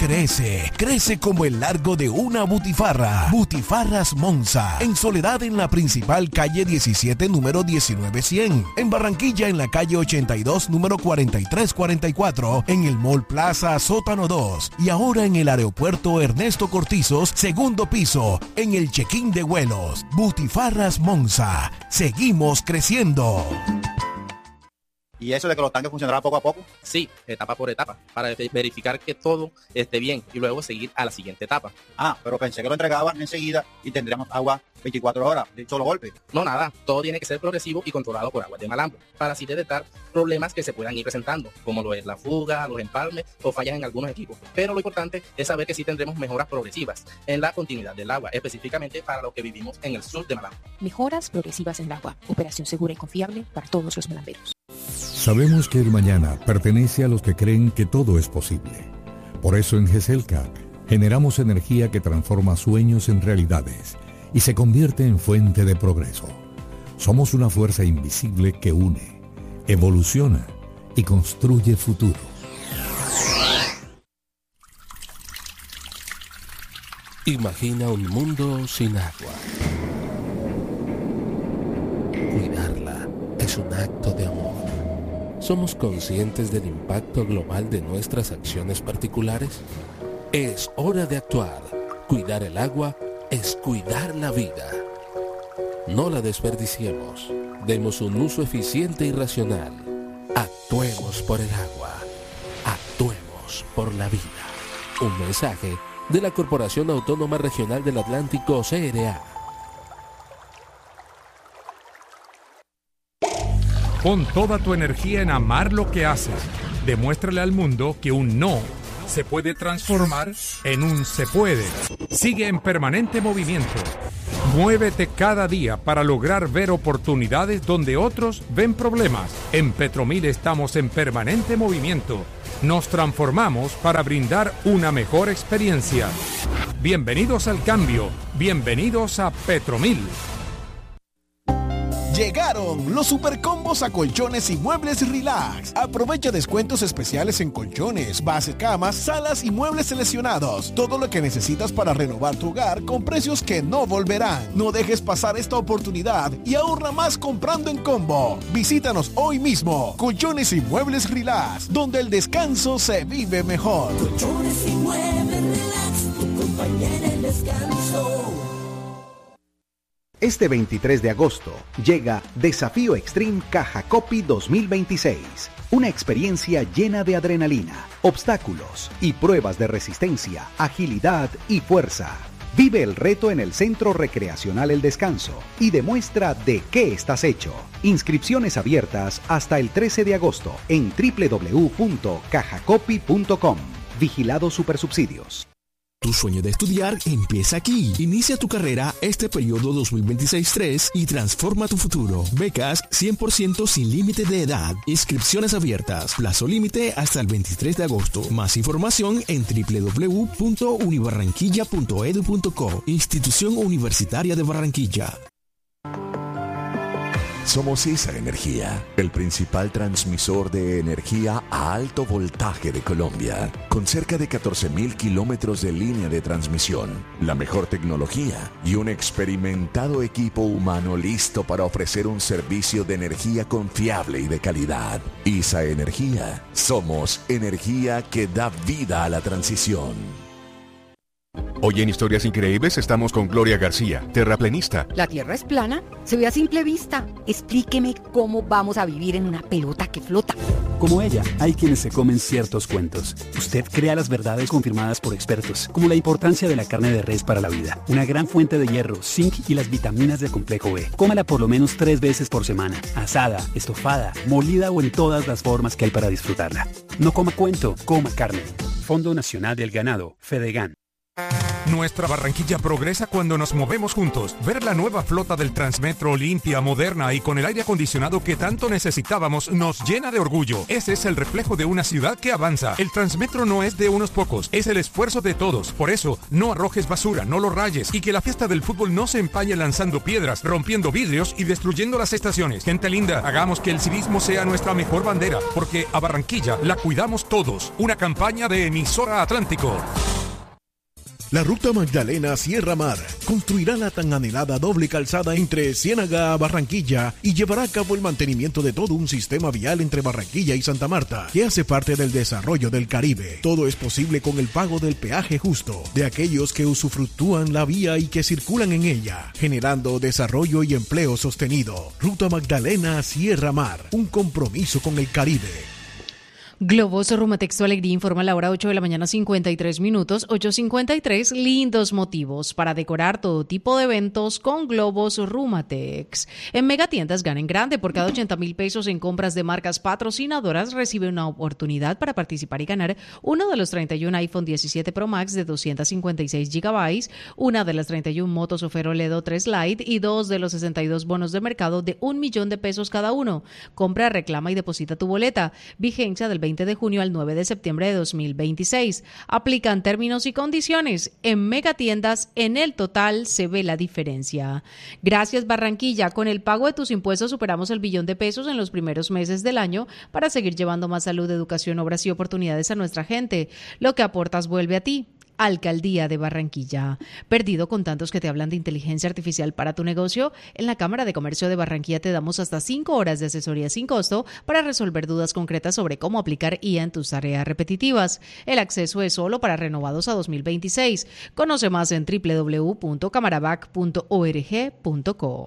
crece, crece como el largo de una butifarra. Butifarras Monza, en Soledad en la principal calle 17, número 19100. En Barranquilla en la calle 82, número 4344. En el Mall Plaza Sótano 2. Y ahora en el aeropuerto Ernesto Cortizos, segundo piso, en el check-in de vuelos. Butifarras Monza, seguimos creciendo. ¿Y eso de que los tanques funcionarán poco a poco? Sí, etapa por etapa, para verificar que todo esté bien y luego seguir a la siguiente etapa. Ah, pero pensé que lo entregaban enseguida y tendríamos agua 24 horas, de solo golpe. No, nada, todo tiene que ser progresivo y controlado por Aguas de Malambo, para así detectar problemas que se puedan ir presentando, como lo es la fuga, los empalmes o fallas en algunos equipos. Pero lo importante es saber que sí tendremos mejoras progresivas en la continuidad del agua, específicamente para los que vivimos en el sur de Malambo. Mejoras progresivas en el agua, operación segura y confiable para todos los malamberos. Sabemos que el mañana pertenece a los que creen que todo es posible. Por eso en GESELCA generamos energía que transforma sueños en realidades y se convierte en fuente de progreso. Somos una fuerza invisible que une, evoluciona y construye futuro. Imagina un mundo sin agua. Cuidarla es un acto de amor. ¿Somos conscientes del impacto global de nuestras acciones particulares? Es hora de actuar. Cuidar el agua es cuidar la vida. No la desperdiciemos. Demos un uso eficiente y racional. Actuemos por el agua. Actuemos por la vida. Un mensaje de la Corporación Autónoma Regional del Atlántico, CRA. Pon toda tu energía en amar lo que haces. Demuéstrale al mundo que un no se puede transformar en un se puede. Sigue en permanente movimiento. Muévete cada día para lograr ver oportunidades donde otros ven problemas. En Petromil estamos en permanente movimiento. Nos transformamos para brindar una mejor experiencia. Bienvenidos al cambio. Bienvenidos a Petromil. Llegaron los supercombos a colchones y muebles Relax. Aprovecha descuentos especiales en colchones, base, camas, salas y muebles seleccionados. Todo lo que necesitas para renovar tu hogar con precios que no volverán. No dejes pasar esta oportunidad y ahorra más comprando en combo. Visítanos hoy mismo. Colchones y muebles Relax, donde el descanso se vive mejor. Colchones y muebles Relax, tu compañera en descanso. Este 23 de agosto llega Desafío Extreme Caja Copy 2026. Una experiencia llena de adrenalina, obstáculos y pruebas de resistencia, agilidad y fuerza. Vive el reto en el Centro Recreacional El Descanso y demuestra de qué estás hecho. Inscripciones abiertas hasta el 13 de agosto en www.cajacopy.com. Vigilado Supersubsidios. Tu sueño de estudiar empieza aquí. Inicia tu carrera este periodo 2026-3 y transforma tu futuro. Becas 100% sin límite de edad. Inscripciones abiertas. Plazo límite hasta el 23 de agosto. Más información en www.unibarranquilla.edu.co. Institución Universitaria de Barranquilla. Somos esa energía, el principal transmisor de energía a alto voltaje de Colombia, con cerca de 14.000 kilómetros de línea de transmisión, la mejor tecnología y un experimentado equipo humano listo para ofrecer un servicio de energía confiable y de calidad. ISA Energía, somos energía que da vida a la transición. Hoy en Historias Increíbles estamos con Gloria García, terraplenista. ¿La Tierra es plana? Se ve a simple vista. Explíqueme cómo vamos a vivir en una pelota que flota. Como ella, hay quienes se comen ciertos cuentos. Usted crea las verdades confirmadas por expertos, como la importancia de la carne de res para la vida, una gran fuente de hierro, zinc y las vitaminas del complejo B. Cómala por lo menos 3 veces por semana, asada, estofada, molida o en todas las formas que hay para disfrutarla. No coma cuento, coma carne. Fondo Nacional del Ganado, Fedegan. Nuestra Barranquilla progresa cuando nos movemos juntos. Ver la nueva flota del Transmetro limpia, moderna y con el aire acondicionado que tanto necesitábamos nos llena de orgullo. Ese es el reflejo de una ciudad que avanza. El Transmetro no es de unos pocos, es el esfuerzo de todos. Por eso, no arrojes basura, no lo rayes y que la fiesta del fútbol no se empañe lanzando piedras, rompiendo vidrios y destruyendo las estaciones. Gente linda, hagamos que el civismo sea nuestra mejor bandera, porque a Barranquilla la cuidamos todos. Una campaña de Emisora Atlántico. La Ruta Magdalena Sierra Mar construirá la tan anhelada doble calzada entre Ciénaga a Barranquilla y llevará a cabo el mantenimiento de todo un sistema vial entre Barranquilla y Santa Marta, que hace parte del desarrollo del Caribe. Todo es posible con el pago del peaje justo de aquellos que usufructúan la vía y que circulan en ella, generando desarrollo y empleo sostenido. Ruta Magdalena Sierra Mar, un compromiso con el Caribe. Globos Rumatexto Alegría informa a la hora 8 de la mañana 53 minutos, 8:53, lindos motivos para decorar todo tipo de eventos con Globos Rumatex. En Megatiendas gana en grande, por cada 80,000 pesos en compras de marcas patrocinadoras recibe una oportunidad para participar y ganar uno de los 31 iPhone 17 Pro Max de 256 GB, una de las 31 motos Ofero Ledo 3 Lite y dos de los 62 bonos de mercado de 1 millón de pesos cada uno. Compra, reclama y deposita tu boleta. Vigencia del 20 de junio al 9 de septiembre de 2026. Aplican términos y condiciones. En Megatiendas, en el total se ve la diferencia. Gracias, Barranquilla. Con el pago de tus impuestos superamos el 1 billón de pesos en los primeros meses del año para seguir llevando más salud, educación, obras y oportunidades a nuestra gente. Lo que aportas vuelve a ti. Alcaldía de Barranquilla. ¿Perdido con tantos que te hablan de inteligencia artificial para tu negocio? En la Cámara de Comercio de Barranquilla te damos hasta 5 horas de asesoría sin costo para resolver dudas concretas sobre cómo aplicar IA en tus tareas repetitivas. El acceso es solo para renovados a 2026. Conoce más en www.camarabac.org.co.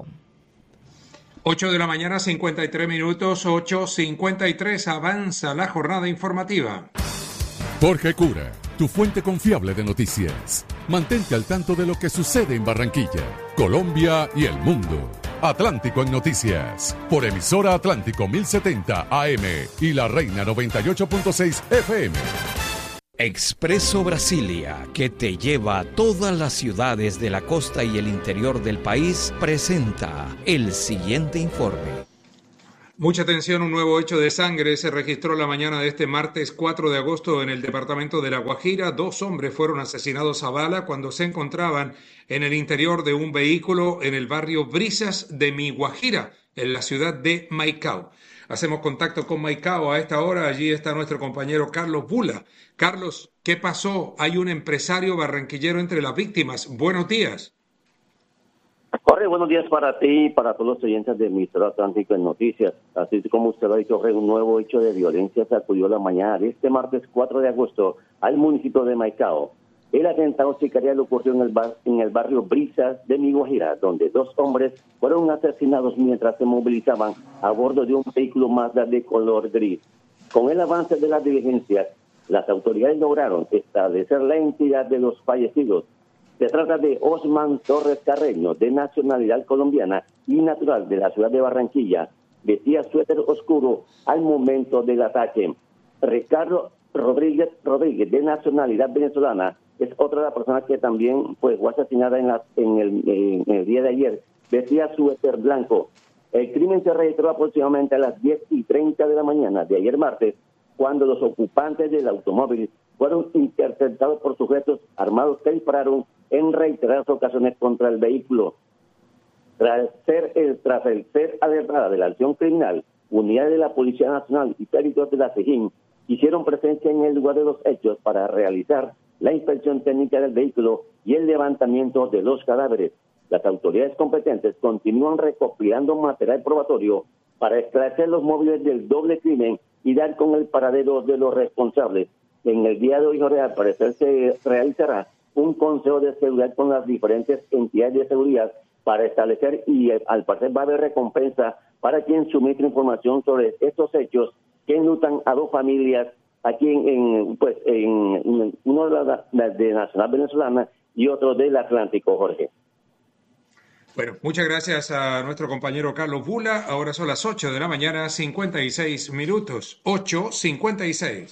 8 de la mañana, 53 minutos, 8:53. Avanza la jornada informativa. Jorge Cura, tu fuente confiable de noticias. Mantente al tanto de lo que sucede en Barranquilla, Colombia y el mundo. Atlántico en Noticias, por emisora Atlántico 1070 AM y La Reina 98.6 FM. Expreso Brasilia, que te lleva a todas las ciudades de la costa y el interior del país, presenta el siguiente informe. Mucha atención, un nuevo hecho de sangre se registró la mañana de este martes 4 de agosto en el departamento de La Guajira. 2 hombres fueron asesinados a bala cuando se encontraban en el interior de un vehículo en el barrio Brisas de Mi Guajira, en la ciudad de Maicao. Hacemos contacto con Maicao a esta hora. Allí está nuestro compañero Carlos Bula. Carlos, ¿qué pasó? Hay un empresario barranquillero entre las víctimas. Buenos días. Jorge, buenos días para ti y para todos los oyentes de Emisora Atlántico en Noticias. Así como usted lo ha dicho, Jorge, un nuevo hecho de violencia sacudió la mañana de este martes 4 de agosto al municipio de Maicao. El atentado sicarial ocurrió en el barrio Brisas de Mi Guajira, donde 2 hombres fueron asesinados mientras se movilizaban a bordo de un vehículo Mazda de color gris. Con el avance de las diligencias, las autoridades lograron establecer la identidad de los fallecidos. Se trata de Osman Torres Carreño, de nacionalidad colombiana y natural de la ciudad de Barranquilla. Vestía suéter oscuro al momento del ataque. Ricardo Rodríguez, de nacionalidad venezolana, es otra de las personas que también fue asesinada en el día de ayer. Vestía suéter blanco. El crimen se registró aproximadamente a las 10:30 de la mañana de ayer martes, cuando los ocupantes del automóvil fueron interceptados por sujetos armados que dispararon en reiteradas ocasiones contra el vehículo. Tras el ser alertada de la acción criminal, unidades de la Policía Nacional y peritos de la SEGIN hicieron presencia en el lugar de los hechos para realizar la inspección técnica del vehículo y el levantamiento de los cadáveres. Las autoridades competentes continúan recopilando material probatorio para esclarecer los móviles del doble crimen y dar con el paradero de los responsables. En el día de hoy, Jorge, al parecer se realizará un consejo de seguridad con las diferentes entidades de seguridad para establecer, y al parecer va a haber recompensa para quien suministre información sobre estos hechos que enlutan a 2 familias aquí en uno de Nacional Venezolana y otro del Atlántico, Jorge. Bueno, muchas gracias a nuestro compañero Carlos Bula. Ahora son las 8 de la mañana, 56 minutos. 8:56.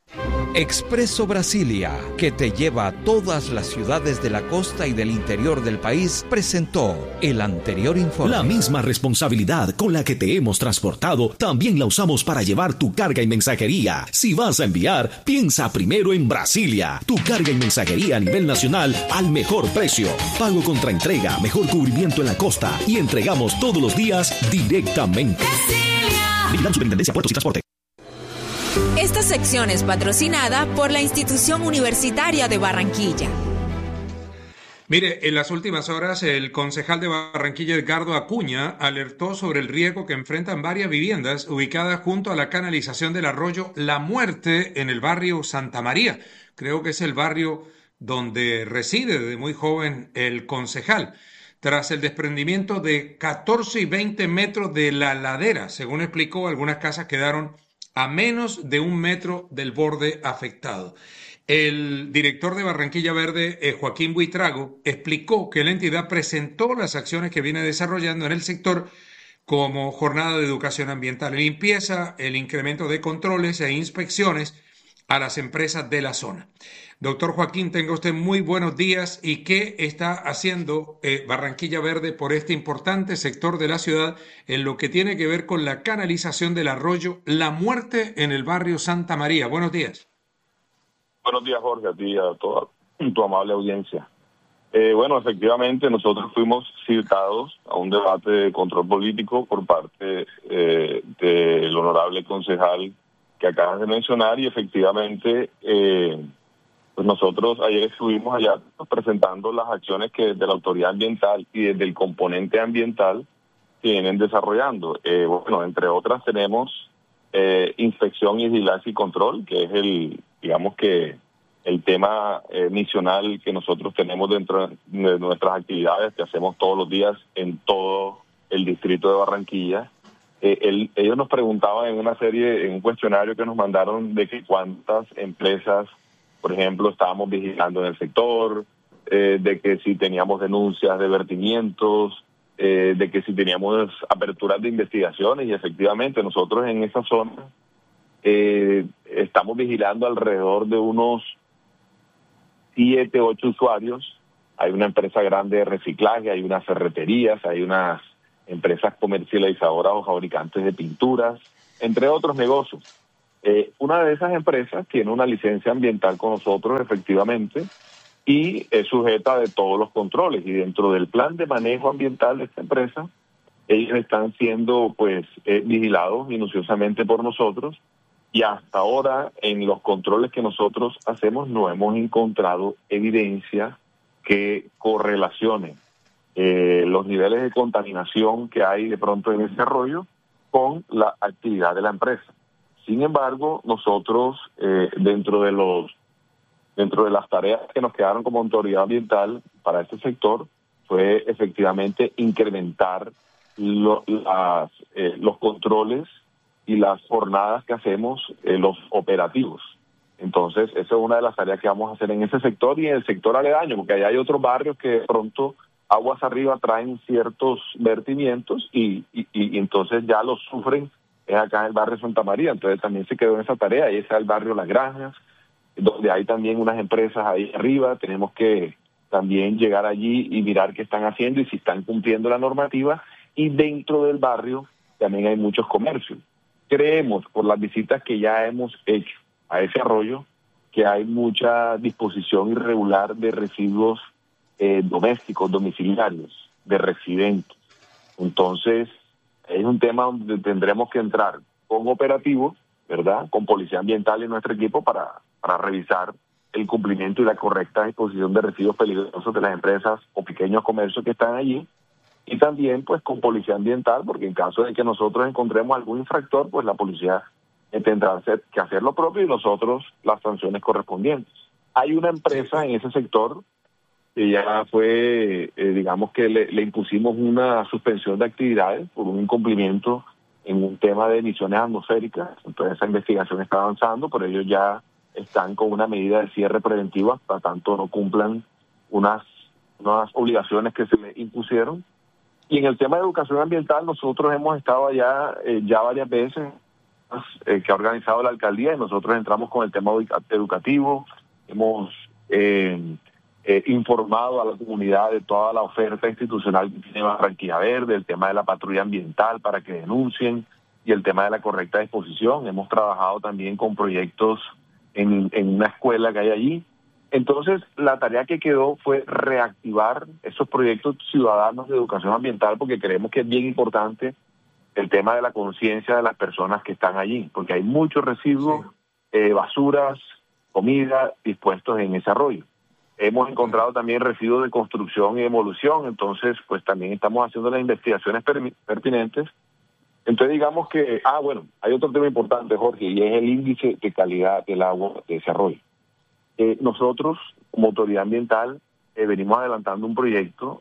Expreso Brasilia, que te lleva a todas las ciudades de la costa y del interior del país, presentó el anterior informe. La misma responsabilidad con la que te hemos transportado, también la usamos para llevar tu carga y mensajería. Si vas a enviar, piensa primero en Brasilia. Tu carga y mensajería a nivel nacional al mejor precio. Pago contra entrega, mejor cubrimiento en la costa y entregamos todos los días directamente. Vigilando Superintendencia de Puertos y Transporte. Esta sección es patrocinada por la Institución Universitaria de Barranquilla. Mire, en las últimas horas el concejal de Barranquilla, Edgardo Acuña, alertó sobre el riesgo que enfrentan varias viviendas ubicadas junto a la canalización del arroyo La Muerte en el barrio Santa María. Creo que es el barrio donde reside desde muy joven el concejal. Tras el desprendimiento de 14 y 20 metros de la ladera, según explicó, algunas casas quedaron a menos de 1 metro del borde afectado. El director de Barranquilla Verde, Joaquín Buitrago, explicó que la entidad presentó las acciones que viene desarrollando en el sector como jornada de educación ambiental y limpieza, el incremento de controles e inspecciones a las empresas de la zona. Doctor Joaquín, tenga usted muy buenos días. ¿Y qué está haciendo Barranquilla Verde por este importante sector de la ciudad en lo que tiene que ver con la canalización del arroyo La Muerte en el barrio Santa María? Buenos días. Buenos días, Jorge, a ti y a toda tu amable audiencia. Bueno, efectivamente, nosotros fuimos citados a un debate de control político por parte del honorable concejal que acabas de mencionar y efectivamente pues nosotros ayer estuvimos allá presentando las acciones que desde la autoridad ambiental y desde el componente ambiental vienen desarrollando. Bueno, entre otras tenemos inspección, vigilancia y control, que es el tema misional que nosotros tenemos dentro de nuestras actividades que hacemos todos los días en todo el distrito de Barranquilla. Ellos nos preguntaban en un cuestionario que nos mandaron de que cuántas empresas, por ejemplo, estábamos vigilando en el sector, de que si teníamos denuncias de vertimientos, de que si teníamos aperturas de investigaciones, y efectivamente nosotros en esa zona estamos vigilando alrededor de unos 7, 8 usuarios. Hay una empresa grande de reciclaje, hay unas ferreterías, hay unas empresas comercializadoras o fabricantes de pinturas, entre otros negocios. Una de esas empresas tiene una licencia ambiental con nosotros, efectivamente, y es sujeta de todos los controles. Y dentro del plan de manejo ambiental de esta empresa, ellos están siendo vigilados minuciosamente por nosotros. Y hasta ahora, en los controles que nosotros hacemos, no hemos encontrado evidencia que correlacione los niveles de contaminación que hay de pronto en ese arroyo con la actividad de la empresa. Sin embargo, nosotros dentro de las tareas que nos quedaron como autoridad ambiental para este sector fue efectivamente incrementar los controles y las jornadas que hacemos, los operativos. Entonces, esa es una de las tareas que vamos a hacer en ese sector y en el sector aledaño, porque allá hay otros barrios que de pronto aguas arriba traen ciertos vertimientos y entonces ya los sufren. Es acá en el barrio Santa María, entonces también se quedó en esa tarea, y está el barrio Las Granjas, donde hay también unas empresas ahí arriba. Tenemos que también llegar allí y mirar qué están haciendo y si están cumpliendo la normativa, y dentro del barrio también hay muchos comercios. Creemos, por las visitas que ya hemos hecho a ese arroyo, que hay mucha disposición irregular de residuos domésticos, domiciliarios, de residentes. Entonces, es un tema donde tendremos que entrar con operativos, ¿verdad?, con Policía Ambiental y nuestro equipo para revisar el cumplimiento y la correcta disposición de residuos peligrosos de las empresas o pequeños comercios que están allí, y también pues con Policía Ambiental, porque en caso de que nosotros encontremos algún infractor, pues la policía tendrá que hacer lo propio y nosotros las sanciones correspondientes. Hay una empresa en ese sector que ya fue, digamos que le impusimos una suspensión de actividades por un incumplimiento en un tema de emisiones atmosféricas. Entonces esa investigación está avanzando, pero ellos ya están con una medida de cierre preventiva, para tanto no cumplan unas obligaciones que se les impusieron. Y en el tema de educación ambiental, nosotros hemos estado allá ya varias veces que ha organizado la alcaldía, y nosotros entramos con el tema educativo. Hemos informado a la comunidad de toda la oferta institucional que tiene Barranquilla Verde, el tema de la patrulla ambiental para que denuncien y el tema de la correcta disposición. Hemos trabajado también con proyectos en una escuela que hay allí. Entonces, la tarea que quedó fue reactivar esos proyectos ciudadanos de educación ambiental, porque creemos que es bien importante el tema de la conciencia de las personas que están allí, porque hay muchos residuos, basuras, comida dispuestos en ese arroyo. Hemos encontrado también residuos de construcción y demolición, entonces pues también estamos haciendo las investigaciones pertinentes. Entonces digamos que, bueno, hay otro tema importante, Jorge, y es el índice de calidad del agua de ese arroyo. Nosotros, como autoridad ambiental, venimos adelantando un proyecto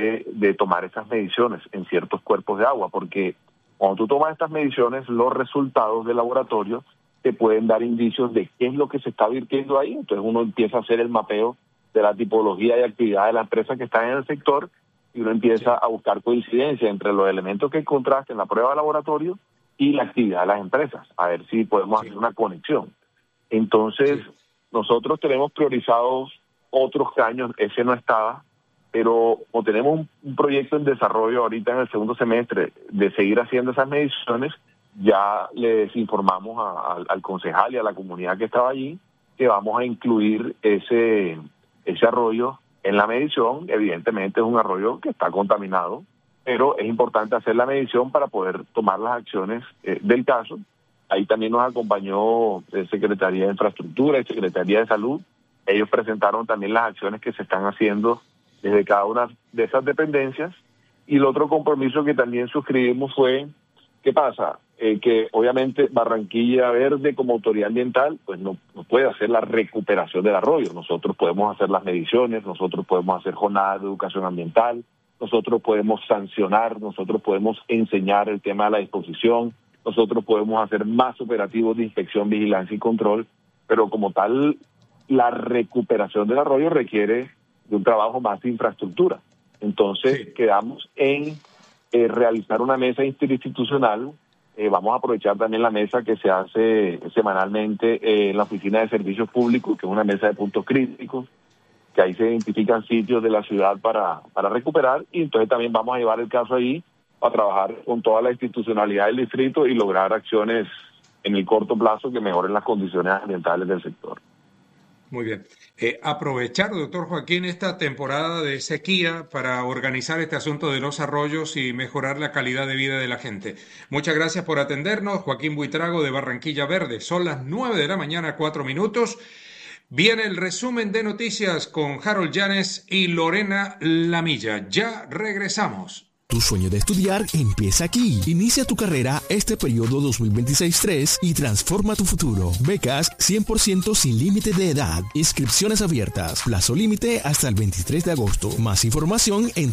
de tomar esas mediciones en ciertos cuerpos de agua, porque cuando tú tomas estas mediciones, los resultados del laboratorio te pueden dar indicios de qué es lo que se está virtiendo ahí. Entonces uno empieza a hacer el mapeo de la tipología y actividad de la empresa que está en el sector, y uno empieza a buscar coincidencia entre los elementos que encontraste en la prueba de laboratorio y la actividad de las empresas, a ver si podemos hacer una conexión. Entonces, nosotros tenemos priorizados otros caños, ese no estaba, pero como tenemos un proyecto en desarrollo ahorita en el segundo semestre de seguir haciendo esas mediciones, ya les informamos al concejal y a la comunidad que estaba allí que vamos a incluir ese arroyo en la medición. Evidentemente es un arroyo que está contaminado, pero es importante hacer la medición para poder tomar las acciones del caso. Ahí también nos acompañó Secretaría de Infraestructura y Secretaría de Salud. Ellos presentaron también las acciones que se están haciendo desde cada una de esas dependencias. Y el otro compromiso que también suscribimos fue, ¿qué pasa? Que obviamente Barranquilla Verde como autoridad ambiental pues no puede hacer la recuperación del arroyo. Nosotros podemos hacer las mediciones, nosotros podemos hacer jornadas de educación ambiental, nosotros podemos sancionar, nosotros podemos enseñar el tema de la disposición, nosotros podemos hacer más operativos de inspección, vigilancia y control, pero como tal la recuperación del arroyo requiere de un trabajo más de infraestructura. Entonces quedamos en realizar una mesa interinstitucional. Vamos a aprovechar también la mesa que se hace semanalmente en la Oficina de Servicios Públicos, que es una mesa de puntos críticos, que ahí se identifican sitios de la ciudad para recuperar, y entonces también vamos a llevar el caso ahí a trabajar con toda la institucionalidad del distrito y lograr acciones en el corto plazo que mejoren las condiciones ambientales del sector. Muy bien. Aprovechar, doctor Joaquín, esta temporada de sequía para organizar este asunto de los arroyos y mejorar la calidad de vida de la gente. Muchas gracias por atendernos. Joaquín Buitrago de Barranquilla Verde. Son las 9:00 a.m, 4 minutos. Viene el resumen de noticias con Harold Llanes y Lorena Lamilla. Ya regresamos. Tu sueño de estudiar empieza aquí. Inicia tu carrera este periodo 2026-3 y transforma tu futuro. Becas 100% sin límite de edad. Inscripciones abiertas. Plazo límite hasta el 23 de agosto. Más información en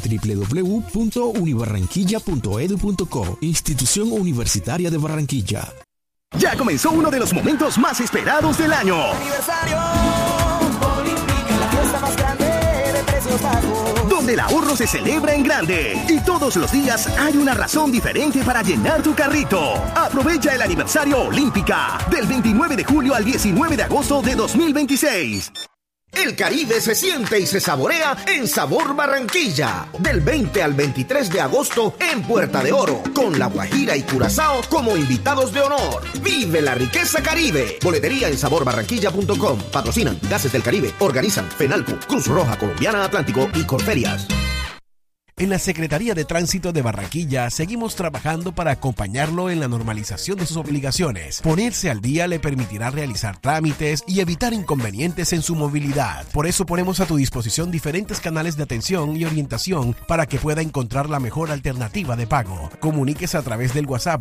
www.unibarranquilla.edu.co. Institución Universitaria de Barranquilla. Ya comenzó uno de los momentos más esperados del año. Aniversario Olímpica, la fiesta más grande de precios bajos. Donde el ahorro se celebra en grande y todos los días hay una razón diferente para llenar tu carrito. Aprovecha el aniversario Olímpica del 29 de julio al 19 de agosto de 2026. El Caribe se siente y se saborea en Sabor Barranquilla, del 20 al 23 de agosto en Puerta de Oro, con La Guajira y Curazao como invitados de honor. Vive la riqueza Caribe. Boletería en saborbarranquilla.com. Patrocinan Gases del Caribe, organizan FENALCO, Cruz Roja Colombiana Atlántico y Corferias. En la Secretaría de Tránsito de Barranquilla seguimos trabajando para acompañarlo en la normalización de sus obligaciones. Ponerse al día le permitirá realizar trámites y evitar inconvenientes en su movilidad. Por eso ponemos a tu disposición diferentes canales de atención y orientación para que pueda encontrar la mejor alternativa de pago. Comuníquese a través del WhatsApp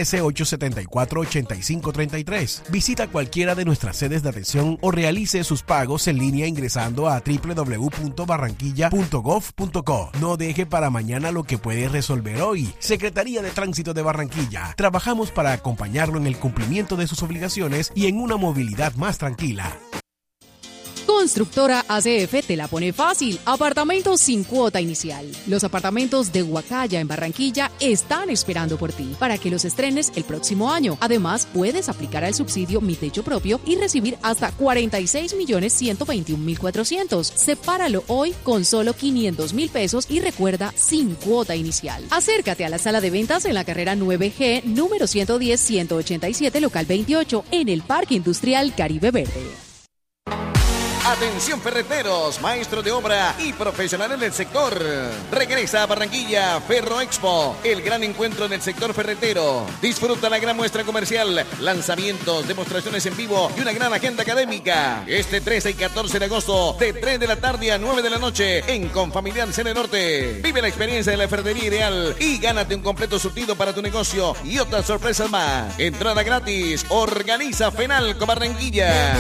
313-874-8533. Visita cualquiera de nuestras sedes de atención o realice sus pagos en línea ingresando a www.barranquilla.gov.co. No deje para mañana lo que puede resolver hoy. Secretaría de Tránsito de Barranquilla. Trabajamos para acompañarlo en el cumplimiento de sus obligaciones y en una movilidad más tranquila. Constructora ACF te la pone fácil. Apartamentos sin cuota inicial. Los apartamentos de Huacaya en Barranquilla están esperando por ti para que los estrenes el próximo año. Además, puedes aplicar al subsidio Mi Techo Propio y recibir hasta 46.121.400. Sepáralo hoy con solo 500.000 pesos y recuerda, sin cuota inicial. Acércate a la sala de ventas en la carrera 9G, número 110-187, local 28, en el Parque Industrial Caribe Verde. Atención ferreteros, maestros de obra y profesionales del sector. Regresa a Barranquilla Ferro Expo, el gran encuentro en el sector ferretero. Disfruta la gran muestra comercial, lanzamientos, demostraciones en vivo y una gran agenda académica. Este 13 y 14 de agosto, de 3 de la tarde a 9 de la noche, en Confamiliar Cine Norte. Vive la experiencia de la ferretería ideal y gánate un completo surtido para tu negocio y otras sorpresas más. Entrada gratis. Organiza Fenalco Barranquilla.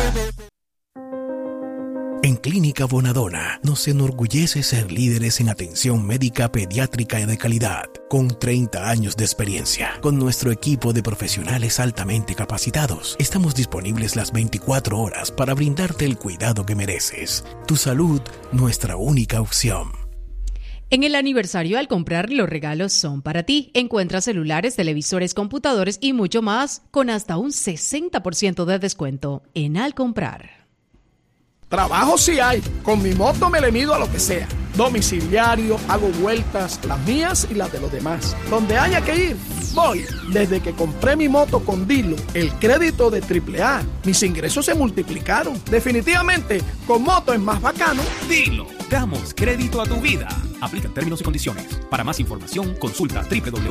En Clínica Bonadona nos enorgullece ser líderes en atención médica pediátrica y de calidad, con 30 años de experiencia. Con nuestro equipo de profesionales altamente capacitados, estamos disponibles las 24 horas para brindarte el cuidado que mereces. Tu salud, nuestra única opción. En el aniversario, al comprar, los regalos son para ti. Encuentra celulares, televisores, computadores y mucho más con hasta un 60% de descuento en Al Comprar. Trabajo sí hay, con mi moto me le mido a lo que sea. Domiciliario, hago vueltas, las mías y las de los demás. Donde haya que ir, voy. Desde que compré mi moto con Dilo, el crédito de AAA, mis ingresos se multiplicaron. Definitivamente, con moto es más bacano. Dilo, damos crédito a tu vida. Aplican términos y condiciones. Para más información, consulta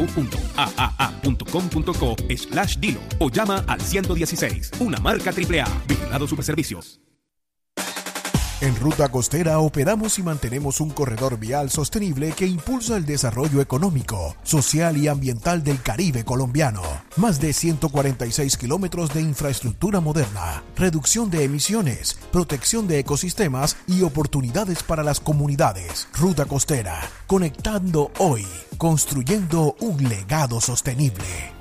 www.aaa.com.co/Dilo o llama al 116, una marca AAA. Vigilado Superservicios. En Ruta Costera operamos y mantenemos un corredor vial sostenible que impulsa el desarrollo económico, social y ambiental del Caribe colombiano. Más de 146 kilómetros de infraestructura moderna, reducción de emisiones, protección de ecosistemas y oportunidades para las comunidades. Ruta Costera, conectando hoy, construyendo un legado sostenible.